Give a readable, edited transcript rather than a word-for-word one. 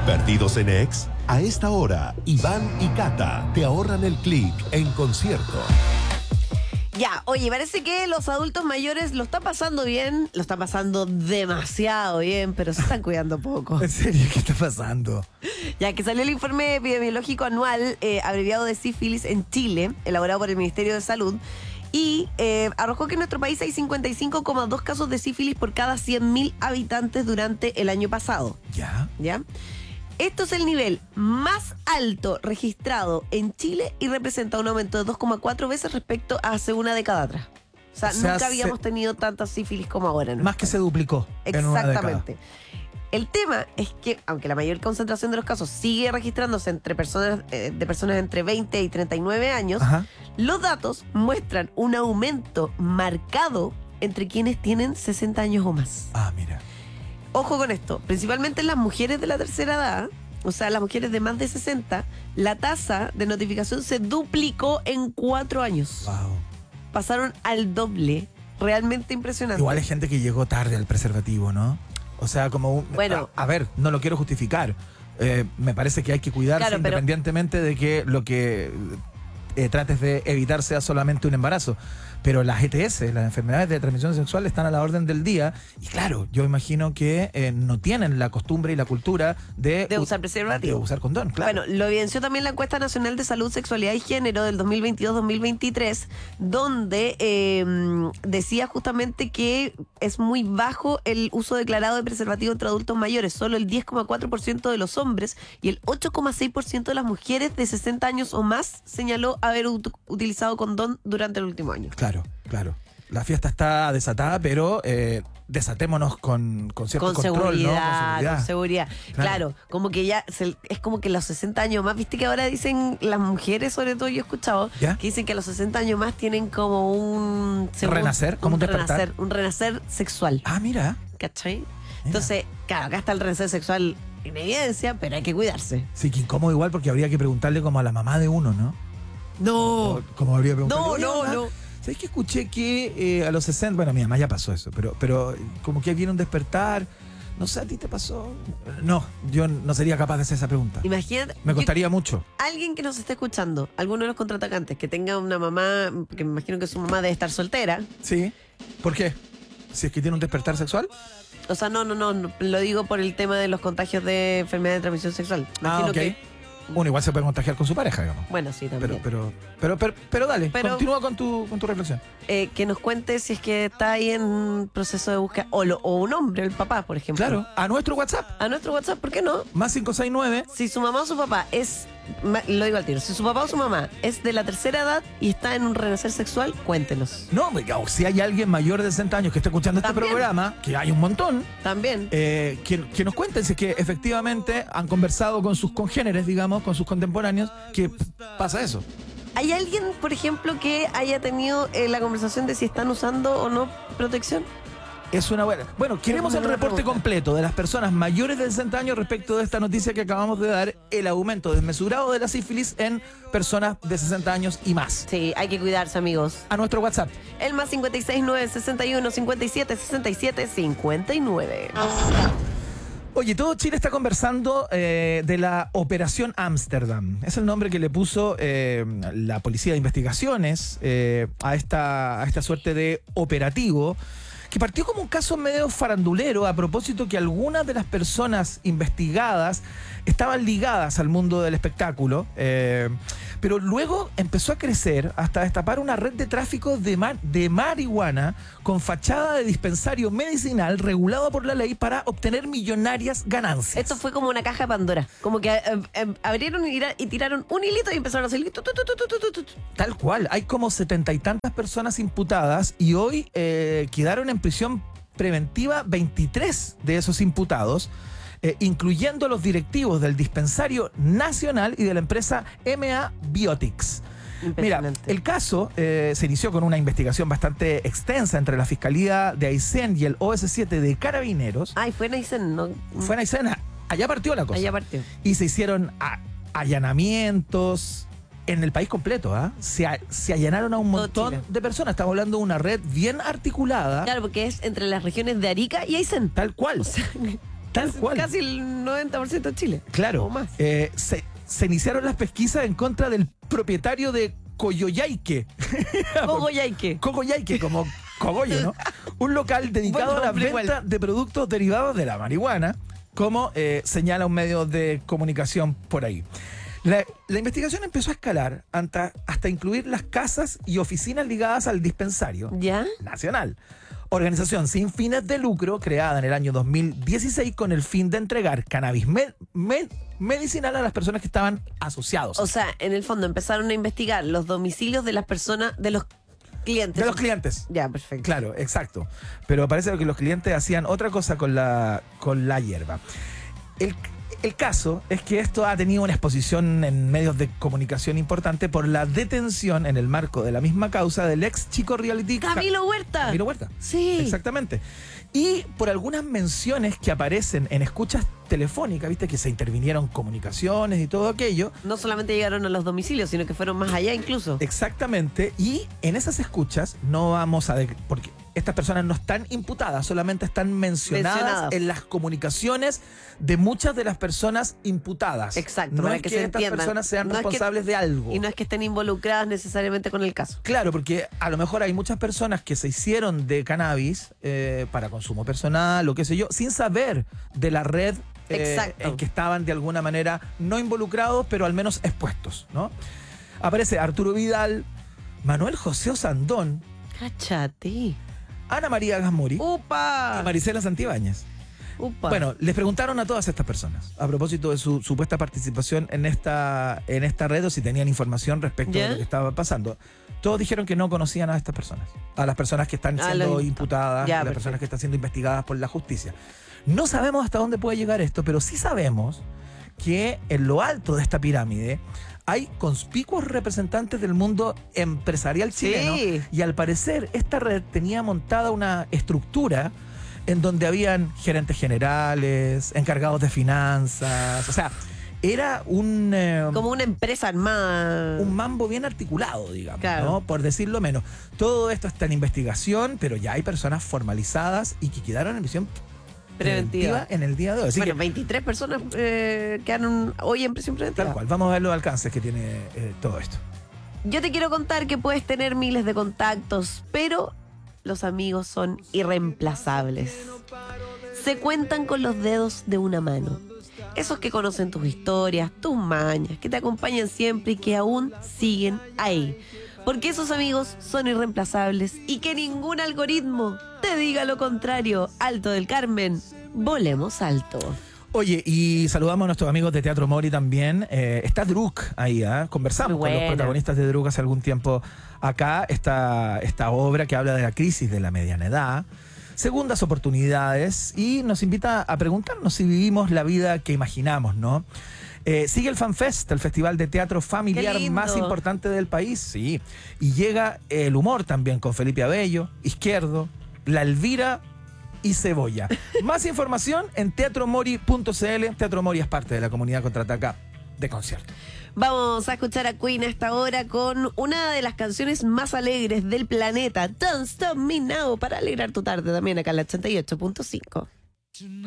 ¿Perdidos en ex? A esta hora, Iván y Cata te ahorran el clic en concierto. Ya, oye, parece que los adultos mayores lo están pasando bien, lo están pasando demasiado bien, pero se están cuidando poco. ¿En serio? ¿Qué está pasando? Ya que salió el informe epidemiológico anual abreviado de sífilis en Chile, elaborado por el Ministerio de Salud, y arrojó que en nuestro país hay 55,2 casos de sífilis por cada 100.000 habitantes durante el año pasado. ¿Ya? ¿Ya? Esto es el nivel más alto registrado en Chile y representa un aumento de 2,4 veces respecto a hace una década atrás. O sea, nunca habíamos tenido tanta sífilis como ahora, ¿no? Más que se duplicó. Exactamente. El tema es que, aunque la mayor concentración de los casos sigue registrándose entre personas de personas entre 20 y 39 años, Ajá. los datos muestran un aumento marcado entre quienes tienen 60 años o más. Ah, mira. Ojo con esto, principalmente en las mujeres de la tercera edad, o sea, las mujeres de más de 60, la tasa de notificación se duplicó en 4 años. Wow. Pasaron al doble. Realmente impresionante. Igual hay gente que llegó tarde al preservativo, ¿no? O sea, como un... Bueno. A ver, no lo quiero justificar. Me parece que hay que cuidarse, Claro, pero independientemente de que lo que trates de evitar sea solamente un embarazo. Pero las ETS, las enfermedades de transmisión sexual, están a la orden del día. Y claro, yo imagino que no tienen la costumbre y la cultura de usar preservativo. De usar condón, claro. Bueno, lo evidenció también la encuesta nacional de salud, sexualidad y género del 2022-2023, donde decía justamente que es muy bajo el uso declarado de preservativo entre adultos mayores. Solo el 10,4% de los hombres y el 8,6% de las mujeres de 60 años o más señaló haber utilizado condón durante el último año. Claro. La fiesta está desatada, pero desatémonos con cierto control, seguridad, ¿no? con seguridad. Claro, como que ya es como que los 60 años más, viste que ahora dicen las mujeres, sobre todo yo he escuchado, ¿Ya? que dicen que a los 60 años más tienen como un renacer, como un despertar. Un renacer sexual. Ah, mira. ¿Cachai? Entonces, claro, acá está el renacer sexual en evidencia, pero hay que cuidarse. Sí, que incómodo igual porque habría que preguntarle como a la mamá de uno, ¿no? No. Como habría preguntado. No. ¿Sabes que escuché que a los 60, bueno, mi mamá ya pasó eso, pero como que viene un despertar, no sé, ¿a ti te pasó? No, yo no sería capaz de hacer esa pregunta. Imagínate. Me costaría mucho. Alguien que nos esté escuchando, alguno de los contraatacantes, que tenga una mamá, que me imagino que su mamá debe estar soltera. Sí. ¿Por qué? Si es que tiene un despertar sexual. O sea, no, lo digo por el tema de los contagios de enfermedad de transmisión sexual. Imagino que... Bueno, igual se puede contagiar con su pareja, digamos. Bueno, sí, también. Pero dale, continúa con tu reflexión. Que nos cuente si es que está ahí en proceso de búsqueda, o un hombre, el papá, por ejemplo. Claro, a nuestro WhatsApp. A nuestro WhatsApp, ¿por qué no? Más 569. Si su mamá o su papá es, lo digo al tiro, si su papá o su mamá es de la tercera edad y está en un renacer sexual, cuéntenos. No, o si hay alguien mayor de 60 años que está escuchando este programa, que hay un montón. También. Que nos cuenten si es que efectivamente han conversado con sus congéneres, digamos, con sus contemporáneos, que pasa eso. ¿Hay alguien, por ejemplo, que haya tenido la conversación de si están usando o no protección? Es una buena. Bueno, queremos el reporte completo de las personas mayores de 60 años respecto de esta noticia que acabamos de dar, el aumento desmesurado de la sífilis en personas de 60 años y más. Sí, hay que cuidarse, amigos. A nuestro WhatsApp. El más 569 61 57 67 59. Oye, todo Chile está conversando de la Operación Ámsterdam. Es el nombre que le puso la Policía de Investigaciones a esta suerte de operativo, que partió como un caso medio farandulero a propósito que algunas de las personas investigadas estaban ligadas al mundo del espectáculo, pero luego empezó a crecer hasta destapar una red de tráfico de marihuana con fachada de dispensario medicinal regulado por la ley para obtener millonarias ganancias. Esto fue como una caja de Pandora, como que abrieron y tiraron un hilito y empezaron a salir Tal cual, hay como 70 y tantas personas imputadas y hoy quedaron en prisión preventiva 23 de esos imputados, incluyendo los directivos del Dispensario Nacional y de la empresa MA Biotics. Mira, el caso se inició con una investigación bastante extensa entre la Fiscalía de Aysén y el OS7 de Carabineros. Ay, fue en Aysén, ¿no? Fue en Aysén, allá partió la cosa. Allá partió. Y se hicieron allanamientos en el país completo, ¿ah? Se allanaron a un montón de personas. Estamos hablando de una red bien articulada. Claro, porque es entre las regiones de Arica y Aysén. Tal cual. O sea, Tal cual. Casi el 90% de Chile. Claro. O más. Se iniciaron las pesquisas en contra del propietario de Coyoyaique. Cogoyaique. Cogoyaique, como cogollo, ¿no? Un local dedicado Buen a la nombre venta igual. de productos derivados de la marihuana, como señala un medio de comunicación por ahí. La investigación empezó a escalar hasta incluir las casas y oficinas ligadas al dispensario ¿Ya? nacional. Organización sin fines de lucro creada en el año 2016 con el fin de entregar cannabis medicinal a las personas que estaban asociados. O sea, en el fondo empezaron a investigar los domicilios de las personas, de los clientes. De los clientes. Ya, perfecto. Claro, exacto. Pero parece que los clientes hacían otra cosa con la hierba. El caso es que esto ha tenido una exposición en medios de comunicación importante por la detención en el marco de la misma causa del ex chico reality Camilo Huerta. Camilo Huerta. Sí. Exactamente. Y por algunas menciones que aparecen en escuchas telefónicas, viste que se intervinieron comunicaciones y todo aquello. No solamente llegaron a los domicilios, sino que fueron más allá incluso. Exactamente. Y en esas escuchas no vamos a... porque estas personas no están imputadas, solamente están mencionadas en las comunicaciones de muchas de las personas imputadas. Exacto, No para es que que se estas entiendan. personas sean No es que- responsables de algo. Y no es que estén involucradas necesariamente con el caso. Claro, porque a lo mejor hay muchas personas que se hicieron de cannabis para consumo personal o qué sé yo, sin saber de la red Exacto. en que estaban de alguna manera no involucrados, pero al menos expuestos, ¿no? Aparece Arturo Vidal, Manuel José Osandón, Cáchate. Ana María Gasmuri ¡Upa! y Marisela Santibáñez. ¡Upa! Bueno, les preguntaron a todas estas personas a propósito de su supuesta participación en esta red o si tenían información respecto ¿Ya? de lo que estaba pasando. Todos dijeron que no conocían a estas personas, a las personas que están siendo los imputadas, Ya, a las perfecto. personas que están siendo investigadas por la justicia. No sabemos hasta dónde puede llegar esto, pero sí sabemos que en lo alto de esta pirámide hay conspicuos representantes del mundo empresarial chileno Sí. y al parecer esta red tenía montada una estructura en donde habían gerentes generales, encargados de finanzas, o sea, era Como una empresa armada. un mambo bien articulado, digamos, Claro. ¿no? Por decirlo menos. Todo esto está en investigación, pero ya hay personas formalizadas y que quedaron en prisión preventiva en el día de hoy. Así Bueno, que, 23 personas quedaron hoy en prisión preventiva. tal cual, vamos a ver los alcances que tiene todo esto. Yo te quiero contar que puedes tener miles de contactos, pero los amigos son irreemplazables. Se cuentan con los dedos de una mano. Esos que conocen tus historias, tus mañas, que te acompañan siempre y que aún siguen ahí. Porque esos amigos son irreemplazables y que ningún algoritmo te diga lo contrario. Alto del Carmen, volemos alto. Oye, y saludamos a nuestros amigos de Teatro Mori también. Está Druk ahí, conversamos Muy con los buena. protagonistas de Druk hace algún tiempo acá. Esta obra que habla de la crisis de la mediana edad, segundas oportunidades, y nos invita a preguntarnos si vivimos la vida que imaginamos, ¿no? Sigue el FanFest, el festival de teatro familiar Qué lindo. más importante del país, sí. Y llega el humor también con Felipe Abello, Izquierdo, La Elvira y Cebolla. Más información en teatromori.cl. Teatro Mori es parte de la comunidad Contraataca de concierto. Vamos a escuchar a Queen a esta hora con una de las canciones más alegres del planeta, Don't Stop Me Now, para alegrar tu tarde también acá en la 88.5.